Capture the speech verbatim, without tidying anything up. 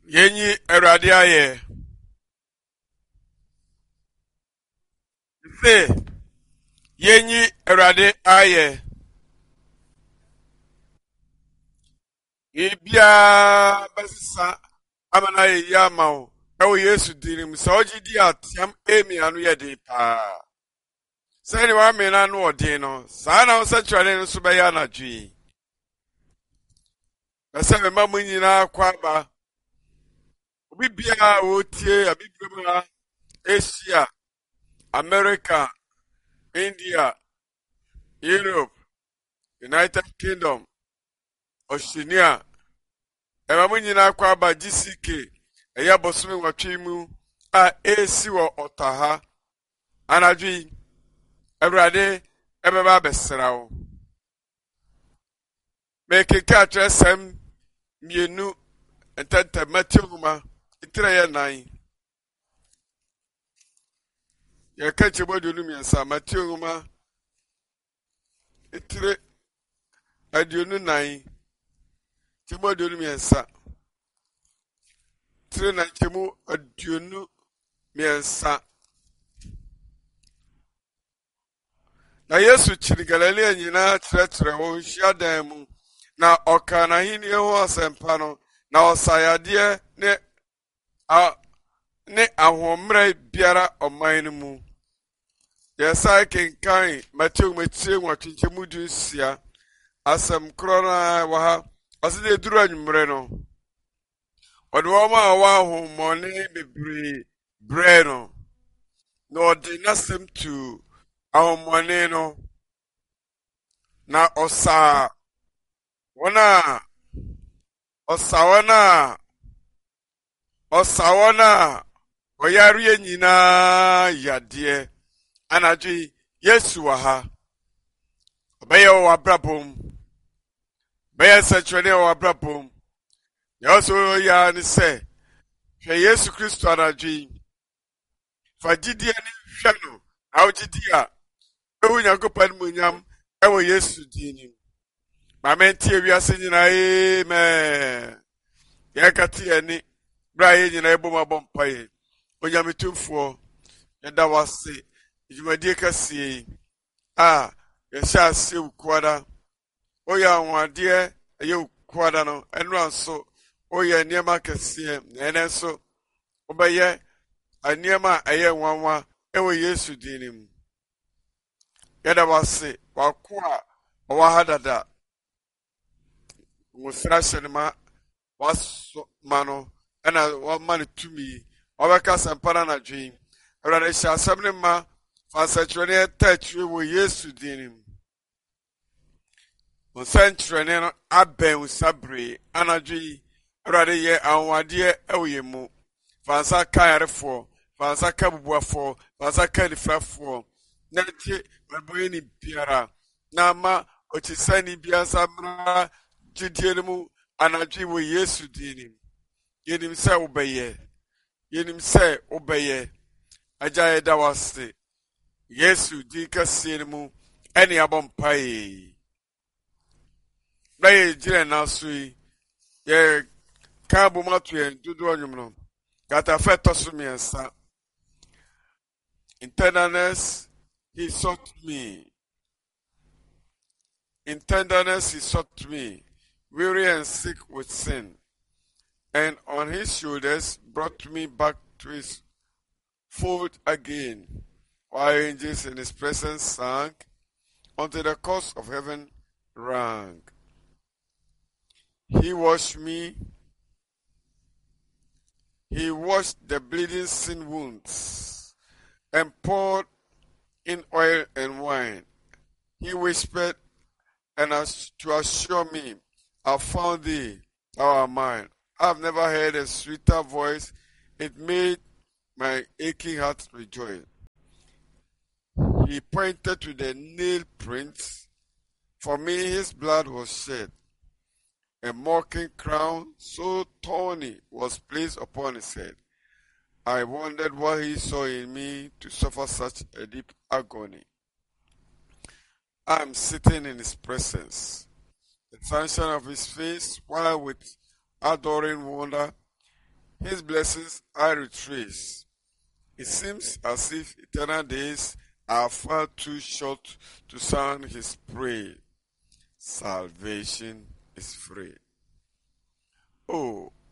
Yenyi Erade aye. Say Yenyi Erade aye. Ibia basisa amana ye yama o. Ewo Yesu dinim sa oji di atiam emi anu ye de pa. Say ni wa me na no odin no. Sa na wo se twale no so be ya na dwi. Ese me mamu nyina kwa ba. Obi bia wo tie abibia Asia, America, India, Europe, United Kingdom, Oceania. Ema mu nyina kwa aba G C K. Eya bosome watwe mu a esi wo otaha. Anadwi Ewurade ebeba besra wo. Mekeka tresem mienu entente matihuma itire ye nan. Ye ka chebodu nu miensa matihuma itire aduonu nan. Chebodu nu miensa tire na chemu aduonu miensa. Na Yesu chiri Galilea nyina kyerɛkyerɛ wɔn hyiadan mu na ɔka n'ahenni ho asɛmpa no na ɔsayadeɛ ne a ne ahoɔmmerɛ biara ɔman no mu. Yɛsae kenkan Mateo matire nwɔtwenkyɛmu du nsia asɛm korɔ no a wɔ ha ɔse dɛ duru anwummerɛ no ɔde wɔn a ɔwɔ ahommɔne bebree brɛ no na ɔde n'asɛm tu ahommɔne no na ɔsa wɔn a ɔsa wɔn a ɔsa wɔn a ɔyareɛ nyinaa yadeɛ. Anadwi Yesu wɔ ha ɔbɛyɛ wɔ w'abrabom bɛyɛ nsɛnkyerɛnne wɔ w'abrabom. Nea ɔsɛ ɔyɛ ne sɛ hwɛ Yesu Kristo anadwi fa gyidie ne hwɛ no na wogyidi a ehu Nyankopɔn animuonyam ɛwɔ Yesu din nim. Maame ntie wiase nyinaa amen. Yɛkate yɛni bere a yɛn nyinaa yɛbɔ mu abɔ mpaeɛ. Onyametumfoɔ yɛda wase dwumadie kɛseɛ yi a yɛhyɛ ase wukuada. Oyɛ ahoɔdeɛ ɛyɛ wukuada no ɛnora nso oyɛ nneɛma kɛseɛ na ɛnɛ nso wobɛyɛ nneɛma a ɛyɛ nwanwa ɛwɔ Yesu din nim. Yɛda wase wako a ɔwɔ ha dada nwosira hyɛ ne ma waso ma no ɛna wɔma no tumi ɔbɛka asɛmpa no anadwe. Awurade hyɛ asɛm ne ma fa nsɛnkyerɛnne ɛta akyire wɔ Yesu din nim. Nsɛnkyerɛnne no abɛn wo sabree anadwo yi. Awurade yɛ anwadeɛ ɛwɔ yɛn mu. Fa nsa ka yarefoɔ, fa nsa ka bubuafoɔ, fa nsa ka nifrafoɔ. Na gye ɔbɛyɛ ne biara na ama ɔkyesani biara nsa mmra gyidie no mu anadwo yi wɔ Yesu din nim. Yɛnim sɛ wobɛyɛ, yɛnim sɛ wobɛyɛ. Agya yɛda wase Yesu din kɛseɛ no mu ɛne abɔ mpae. Na yɛgyina na so yi yɛ ka bom ato yɛn dodoɔ nnwom no gatafa ɛtɔ so mmiɛnsa. In tenderness he sought me, in tenderness he sought me, weary and sick with sin, and on his shoulders brought me back to his fold again, while angels in his presence sang, unto the course of heaven rang. He washed me, he washed the bleeding sin wounds, and poured in oil and wine. He whispered, and as to assure me, I found thee, thou art mine. I have never heard a sweeter voice. It made my aching heart rejoice. He pointed to the nail prints. For me his blood was shed. A mocking crown so thorny was placed upon his head. I wondered what he saw in me to suffer such a deep agony. I am sitting in his presence, the sunshine of his face, while with adoring wonder his blessings I retrace. It seems as if eternal days are far too short to sound his praise. Salvation is free. Oh,